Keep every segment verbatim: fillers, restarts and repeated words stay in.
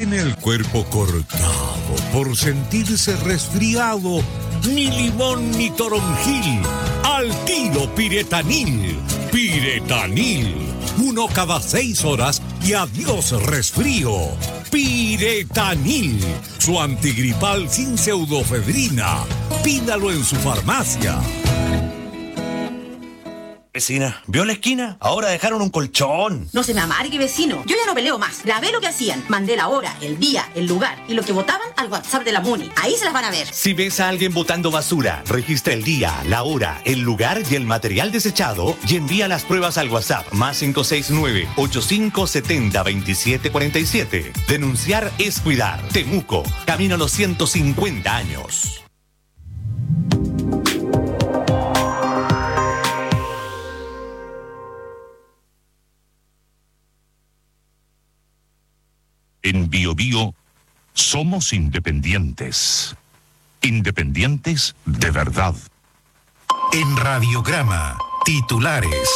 tiene el cuerpo cortado por sentirse resfriado, ni limón ni toronjil, al tiro Piretanil. Piretanil, uno cada seis horas y adiós resfrío. Piretanil, su antigripal sin pseudofedrina. Pídalo en su farmacia. Vecina, ¿vio la esquina? Ahora dejaron un colchón. No se me amargue, vecino. Yo ya no peleo más. Grabé lo que hacían. Mandé la hora, el día, el lugar y lo que votaban al WhatsApp de la MUNI. Ahí se las van a ver. Si ves a alguien botando basura, registra el día, la hora, el lugar y el material desechado y envía las pruebas al WhatsApp más cinco seis nueve, ocho cinco siete cero, dos siete cuatro siete. Denunciar es cuidar. Temuco, camino a los ciento cincuenta años. En Bio Bio somos independientes. Independientes de verdad. En Radiograma, titulares.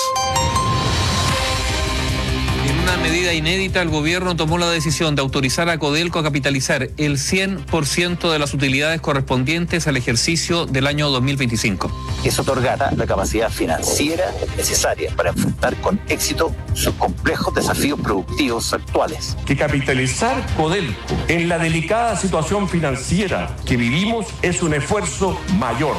En una medida inédita, el gobierno tomó la decisión de autorizar a Codelco a capitalizar el cien por ciento de las utilidades correspondientes al ejercicio del año dos mil veinticinco. Eso otorgará la capacidad financiera necesaria para enfrentar con éxito sus complejos desafíos productivos actuales. Que capitalizar Codelco en la delicada situación financiera que vivimos es un esfuerzo mayor.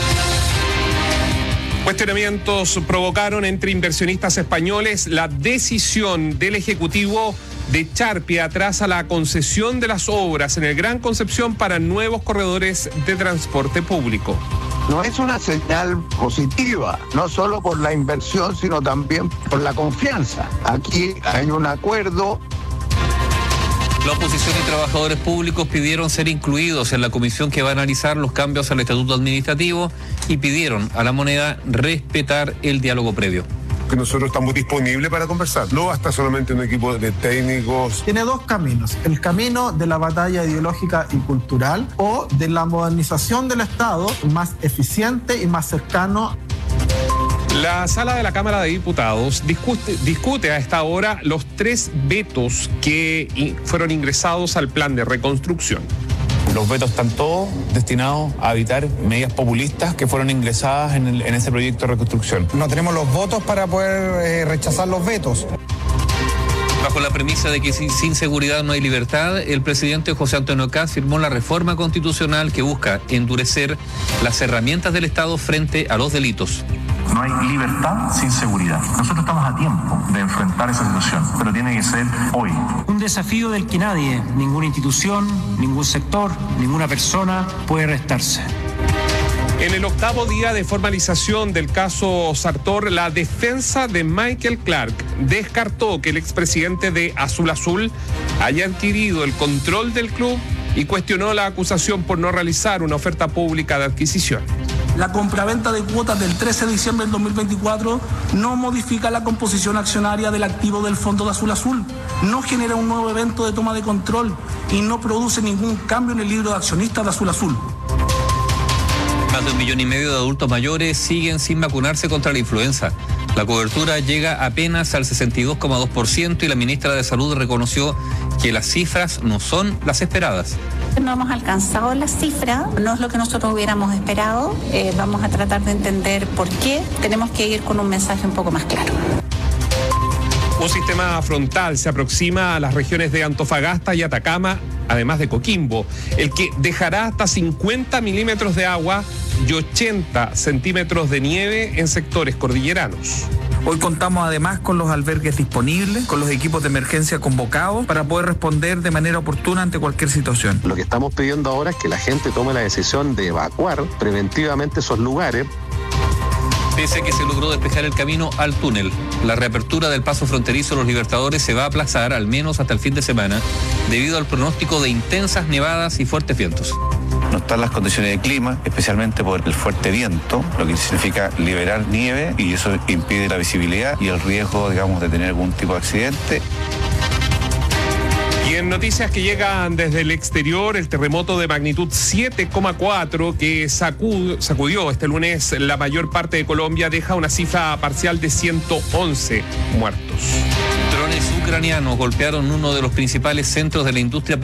Cuestionamientos provocaron entre inversionistas españoles la decisión del Ejecutivo de echar pie atrás a la concesión de las obras en el Gran Concepción para nuevos corredores de transporte público. No es una señal positiva, no solo por la inversión, sino también por la confianza. Aquí hay un acuerdo. La oposición y trabajadores públicos pidieron ser incluidos en la comisión que va a analizar los cambios al estatuto administrativo y pidieron a la moneda respetar el diálogo previo. Que nosotros estamos disponibles para conversar, no basta solamente un equipo de técnicos. Tiene dos caminos, el camino de la batalla ideológica y cultural o de la modernización del Estado más eficiente y más cercano. La sala de la Cámara de Diputados discute, discute a esta hora los tres vetos que fueron ingresados al plan de reconstrucción. Los vetos están todos destinados a evitar medidas populistas que fueron ingresadas en, el, en ese proyecto de reconstrucción. No tenemos los votos para poder eh, rechazar los vetos. Bajo la premisa de que sin, sin seguridad no hay libertad, el presidente José Antonio Kast firmó la reforma constitucional que busca endurecer las herramientas del Estado frente a los delitos. No hay libertad sin seguridad. Nosotros estamos a tiempo de enfrentar esa situación, pero tiene que ser hoy. Un desafío del que nadie, ninguna institución, ningún sector, ninguna persona puede restarse. En el octavo día de formalización del caso Sartor, la defensa de Michael Clark descartó que el expresidente de Azul Azul haya adquirido el control del club y cuestionó la acusación por no realizar una oferta pública de adquisición. La compraventa de cuotas del trece de diciembre del dos mil veinticuatro no modifica la composición accionaria del activo del Fondo de Azul Azul, no genera un nuevo evento de toma de control y no produce ningún cambio en el libro de accionistas de Azul Azul. Más de un millón y medio de adultos mayores siguen sin vacunarse contra la influenza. La cobertura llega apenas al sesenta y dos coma dos por ciento y la ministra de Salud reconoció que las cifras no son las esperadas. No hemos alcanzado la cifra, no es lo que nosotros hubiéramos esperado. Eh, vamos a tratar de entender por qué. Tenemos que ir con un mensaje un poco más claro. Un sistema frontal se aproxima a las regiones de Antofagasta y Atacama, además de Coquimbo, el que dejará hasta cincuenta milímetros de agua y ochenta centímetros de nieve en sectores cordilleranos. Hoy contamos además con los albergues disponibles, con los equipos de emergencia convocados para poder responder de manera oportuna ante cualquier situación. Lo que estamos pidiendo ahora es que la gente tome la decisión de evacuar preventivamente esos lugares. Pese a que se logró despejar el camino al túnel, la reapertura del paso fronterizo de los Libertadores se va a aplazar al menos hasta el fin de semana debido al pronóstico de intensas nevadas y fuertes vientos. No están las condiciones de clima, especialmente por el fuerte viento, lo que significa liberar nieve y eso impide la visibilidad y el riesgo, digamos, de tener algún tipo de accidente. Y en noticias que llegan desde el exterior, el terremoto de magnitud siete coma cuatro que sacud, sacudió este lunes la mayor parte de Colombia deja una cifra parcial de ciento once muertos. Drones ucranianos golpearon uno de los principales centros de la industria